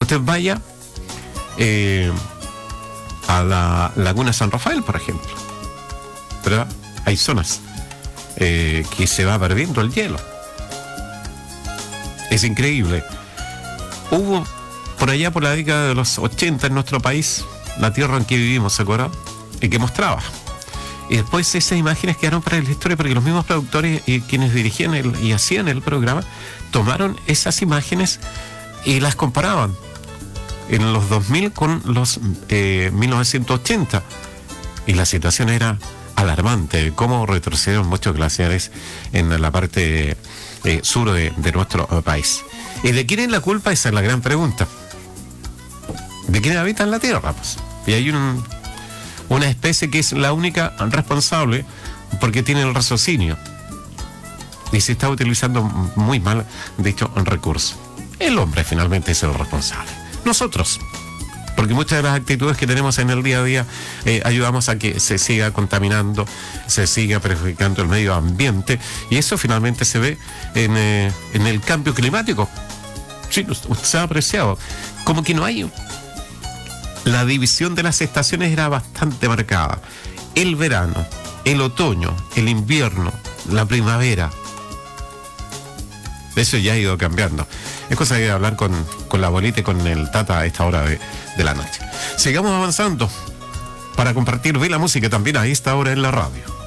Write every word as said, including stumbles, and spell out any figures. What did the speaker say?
Usted vaya eh, a la Laguna San Rafael, por ejemplo, pero hay zonas eh, que se va perdiendo el hielo. Es increíble. Hubo por allá por la década de los ochenta en nuestro país, la tierra en que vivimos, ¿se acuerdan? Y que mostraba. Y después esas imágenes quedaron para la historia porque los mismos productores y quienes dirigían el, y hacían el programa tomaron esas imágenes y las comparaban en los dos mil con los eh, mil novecientos ochenta. Y la situación era alarmante, cómo retrocedieron muchos glaciares en la parte eh, sur de, de nuestro país. ¿Y de quién es la culpa? Esa es la gran pregunta. ¿De quién habitan la Tierra? Pues? Y hay un, una especie que es la única responsable porque tiene el raciocinio. Y se está utilizando muy mal, de hecho, el recurso. El hombre finalmente es el responsable. Nosotros. Porque muchas de las actitudes que tenemos en el día a día eh, ayudamos a que se siga contaminando, se siga perjudicando el medio ambiente. Y eso finalmente se ve en, eh, en el cambio climático. Sí, usted se ha apreciado. Como que no hay... La división de las estaciones era bastante marcada. El verano, el otoño, el invierno, la primavera. Eso ya ha ido cambiando. Es cosa de hablar con, con la abuelita y con el tata a esta hora de, de la noche. Sigamos avanzando para compartir bien la música también a esta hora en la radio.